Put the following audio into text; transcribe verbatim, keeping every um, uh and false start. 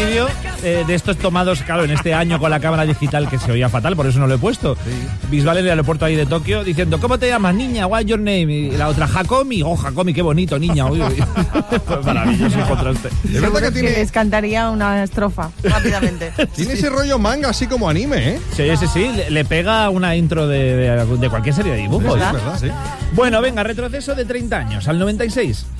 vídeo eh, de estos tomados, claro, en este año con la cámara digital que se oía fatal, por eso no lo he puesto. Sí. Visual en el aeropuerto ahí de Tokio diciendo, ¿cómo te llamas, niña? What's your name? Y la otra, Hakomi. Oh, Hakomi, qué bonito, niña. Uy, uy. Maravilloso contraste. Es verdad que tiene... que les cantaría una estrofa rápidamente. Tiene ese rollo manga así como anime, ¿eh? Sí, sí, sí. Le, le pega una intro de, de, de cualquier serie de dibujos. Sí, es verdad, sí. Bueno, venga, retroceso de treinta años, al noventa y seis.